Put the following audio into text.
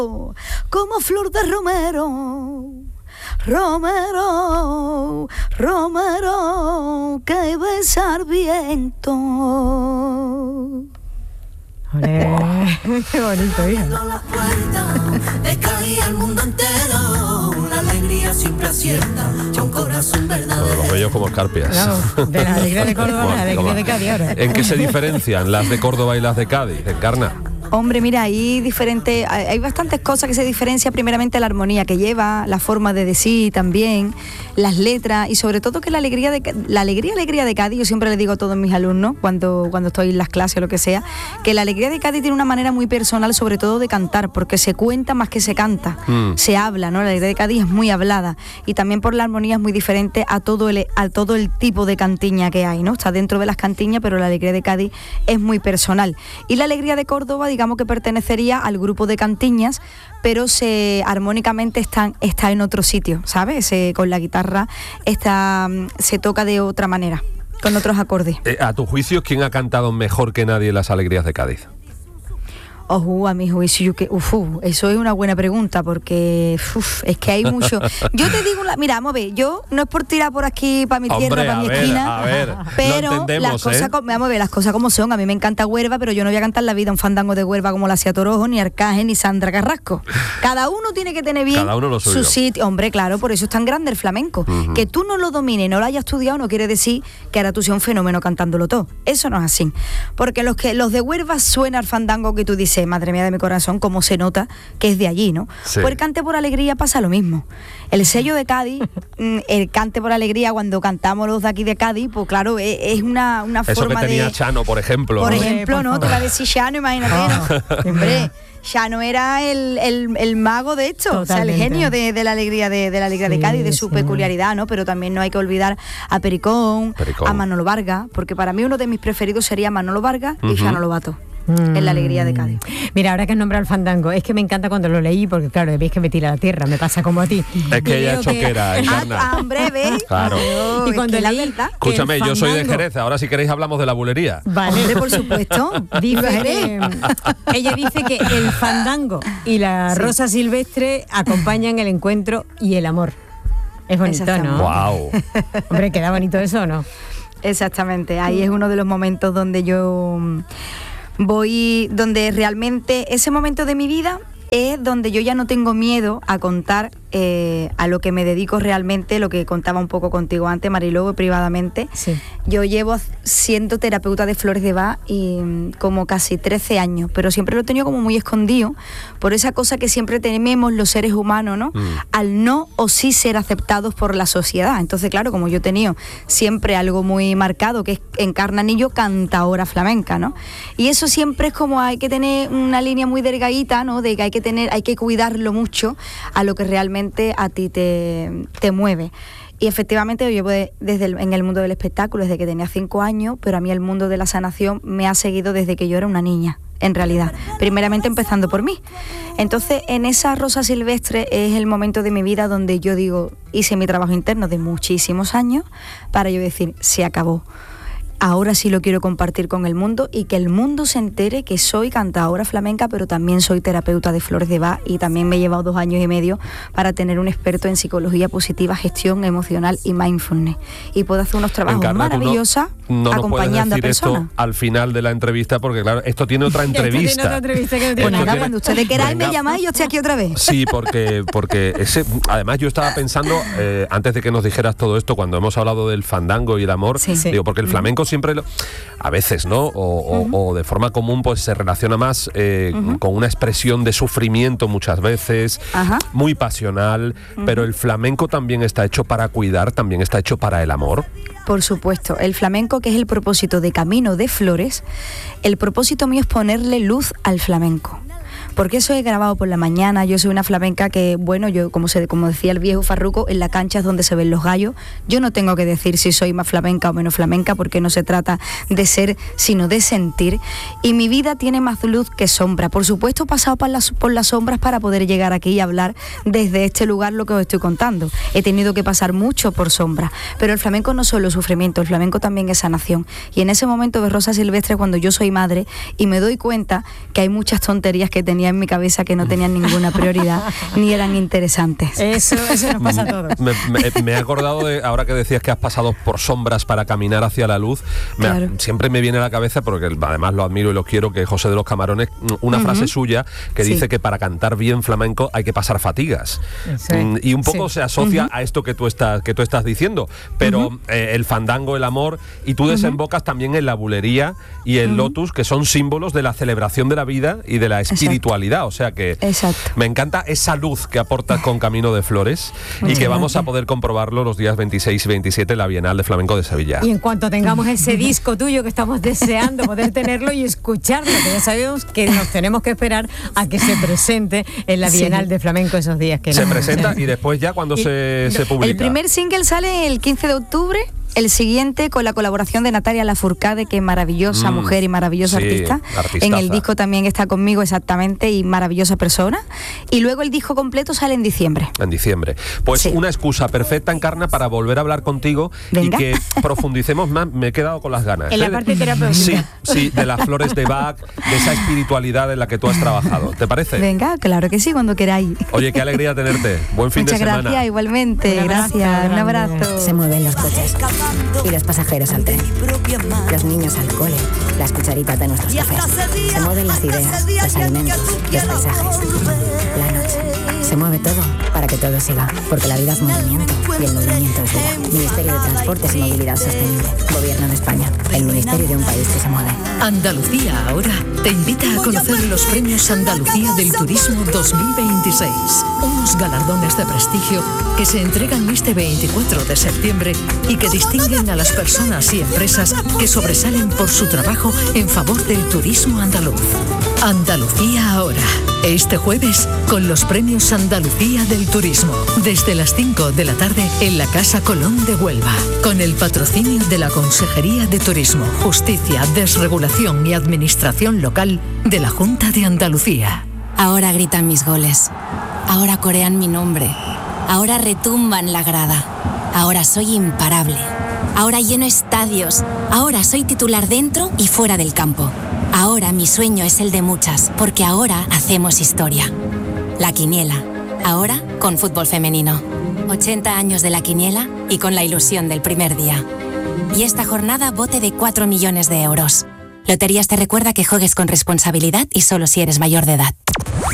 como flor de romero, romero, romero, que besa al viento. ¡Olé! ¡Qué bonito, hija! La puerta de Cádiz al mundo entero, la alegría siempre acierta, ya un corazón verdadero. Los bellos como escarpias. Claro, de la alegría de Córdoba a la alegría de Cádiz ahora. ¿En qué se diferencian las de Córdoba y las de Cádiz, Encarna? Hombre, mira, hay bastantes cosas que se diferencian. Primeramente la armonía que lleva, la forma de decir también, las letras y sobre todo que la alegría de Cádiz, yo siempre le digo a todos mis alumnos cuando estoy en las clases o lo que sea, que la alegría de Cádiz tiene una manera muy personal, sobre todo de cantar, porque se cuenta más que se canta, se habla, ¿no? La alegría de Cádiz es muy hablada y también por la armonía es muy diferente a todo el tipo de cantiña que hay, ¿no? Está dentro de las cantiñas, pero la alegría de Cádiz es muy personal. Y la alegría de Córdoba, digamos que pertenecería al grupo de cantiñas, pero armónicamente está en otro sitio, ¿sabes? Con la guitarra se toca de otra manera, con otros acordes. A tu juicio, ¿quién ha cantado mejor que nadie las alegrías de Cádiz? A mi juicio, eso es una buena pregunta, porque es que hay mucho. Yo te digo, mira, vamos a ver, yo no es por tirar por aquí, para mi tierra, para mi esquina, pero las cosas, vamos a ver, las cosas como son. A mí me encanta Huelva, pero yo no voy a cantar la vida un fandango de Huelva como la hacía Torojo, ni Arcaje, ni Sandra Carrasco. Cada uno tiene que tener bien su sitio. Hombre, claro, por eso es tan grande el flamenco. Que tú no lo domines, no lo hayas estudiado, no quiere decir que ahora tú seas un fenómeno cantándolo todo. Eso no es así. Porque los de Huelva suena el fandango que tú dices, madre mía de mi corazón, cómo se nota que es de allí, ¿no? Sí. Pues el cante por alegría pasa lo mismo. El sello de Cádiz, el cante por alegría, cuando cantamos los de aquí de Cádiz, pues claro, es una eso forma que tenía de... Chano, por ejemplo. Por ejemplo, ¿no? Te va a decir Chano, imagínate. Hombre, Chano era el mago de esto. Totalmente. O sea, el genio de la alegría de la alegría de Cádiz, de su peculiaridad, ¿no? Pero también no hay que olvidar a Pericón, a Manolo Vargas, porque para mí uno de mis preferidos sería Manolo Vargas y Chano Lobato. En la alegría de Cádiz. Mira, ahora que has nombrado el fandango, es que me encanta cuando lo leí, porque claro, veis que me tira a la tierra, me pasa como a ti. Es que ella es choquera, Encarna. Hombre, ¿ves? Claro. Y cuando la verdad. Escúchame, yo soy de Jerez, ahora si queréis hablamos de la bulería. Vale. Hombre, por supuesto. Ella dice que el fandango y la rosa silvestre acompañan el encuentro y el amor. Es bonito, ¿no? Wow. Hombre, ¿queda bonito eso o no? Exactamente, ahí es uno de los momentos donde yo donde realmente ese momento de mi vida es donde yo ya no tengo miedo a contar a lo que me dedico realmente, lo que contaba un poco contigo antes, Mariló, privadamente. Sí. Yo llevo siendo terapeuta de flores de Bach y como casi 13 años, pero siempre lo he tenido como muy escondido por esa cosa que siempre tememos los seres humanos, ¿no? Al no o sí ser aceptados por la sociedad. Entonces, claro, como yo he tenido siempre algo muy marcado, que es Encarnanillo, cantaora flamenca, ¿no? Y eso siempre es como hay que tener una línea muy delgadita, ¿no? De que hay que cuidarlo mucho a lo que realmente a ti te mueve. Y efectivamente yo llevo en el mundo del espectáculo desde que tenía 5 años, pero a mí el mundo de la sanación me ha seguido desde que yo era una niña, en realidad, primeramente empezando por mí. Entonces, en esa rosa silvestre es el momento de mi vida donde yo digo, hice mi trabajo interno de muchísimos años para yo decir, se acabó. Ahora sí lo quiero compartir con el mundo y que el mundo se entere que soy cantadora flamenca, pero también soy terapeuta de flores de Bach y también me he llevado 2 años y medio para tener un experto en psicología positiva, gestión emocional y mindfulness. Y puedo hacer unos trabajos maravillosos acompañando a personas. Esto al final de la entrevista, porque claro, esto tiene otra entrevista. Pues nada, cuando ustedes queráis me llamáis y yo estoy aquí otra vez. Sí, porque además yo estaba pensando, antes de que nos dijeras todo esto, cuando hemos hablado del fandango y el amor, digo, porque el flamenco siempre, a veces, ¿no? O de forma común, pues se relaciona más con una expresión de sufrimiento muchas veces, muy pasional, pero el flamenco también está hecho para cuidar, también está hecho para el amor. Por supuesto, el flamenco, que es el propósito de Camino de Flores, el propósito mío es ponerle luz al flamenco. Porque eso he grabado por la mañana, yo soy una flamenca que, bueno, yo como decía el viejo Farruco, en la cancha es donde se ven los gallos. Yo no tengo que decir si soy más flamenca o menos flamenca, porque no se trata de ser, sino de sentir. Y mi vida tiene más luz que sombra. Por supuesto, he pasado por las sombras para poder llegar aquí y hablar desde este lugar lo que os estoy contando. He tenido que pasar mucho por sombras. Pero el flamenco no solo es sufrimiento, el flamenco también es sanación. Y en ese momento de rosa silvestre, cuando yo soy madre y me doy cuenta que hay muchas tonterías que he tenido tenía en mi cabeza que no tenían ninguna prioridad ni eran interesantes. Eso nos pasa a todos. Me he acordado de, ahora que decías que has pasado por sombras para caminar hacia la luz, siempre me viene a la cabeza, porque además lo admiro y lo quiero, que José de los Camarones, una frase suya que dice que para cantar bien flamenco hay que pasar fatigas. Y un poco se asocia a esto que tú estás diciendo, pero el fandango, el amor, y tú desembocas también en la bulería y el lotus, que son símbolos de la celebración de la vida y de la espiritualidad. O sea que me encanta esa luz que aportas con Camino de Flores y que vamos a poder comprobarlo los días 26 y 27 en la Bienal de Flamenco de Sevilla. Y en cuanto tengamos ese disco tuyo, que estamos deseando poder tenerlo y escucharlo, que ya sabemos que nos tenemos que esperar a que se presente en la Bienal de Flamenco esos días que se presenta y después ya cuando se publica. El primer single sale el 15 de octubre. El siguiente con la colaboración de Natalia Lafourcade, que es maravillosa mujer y maravillosa artista. En el disco también está conmigo exactamente y maravillosa persona. Y luego el disco completo sale en diciembre. En diciembre. Pues una excusa perfecta, Encarna, para volver a hablar contigo. ¿Venga? Y que profundicemos más. Me he quedado con las ganas. En la parte terapéutica. Sí, de las flores de Bach, de esa espiritualidad en la que tú has trabajado. ¿Te parece? Venga, claro que sí, cuando queráis. Oye, qué alegría tenerte. Buen fin de semana. Muchas gracias, igualmente. Gracias. Un abrazo. Se mueven los coches y los pasajeros al tren, los niños al cole, las cucharitas de nuestros cafés. Se mueven las ideas, los alimentos, los paisajes, la noche. Se mueve todo para que todo siga, porque la vida es movimiento y el movimiento es vida. Ministerio de Transportes y Movilidad Sostenible. Gobierno de España. El ministerio de un país que se mueve. Andalucía Ahora te invita a conocer los premios Andalucía del Turismo 2026. Unos galardones de prestigio que se entregan este 24 de septiembre y que distinguen a las personas y empresas que sobresalen por su trabajo en favor del turismo andaluz. Andalucía Ahora. Este jueves con los premios Andalucía del Turismo. Desde las 5 de la tarde en la Casa Colón de Huelva. Con el patrocinio de la Consejería de Turismo, Justicia, Desregulación y Administración Local de la Junta de Andalucía. Ahora gritan mis goles. Ahora corean mi nombre. Ahora retumban la grada. Ahora soy imparable. Ahora lleno estadios. Ahora soy titular dentro y fuera del campo. Ahora mi sueño es el de muchas, porque ahora hacemos historia. La Quiniela. Ahora con fútbol femenino. 80 años de La Quiniela y con la ilusión del primer día. Y esta jornada bote de 4 millones de euros. Loterías te recuerda que juegues con responsabilidad y solo si eres mayor de edad.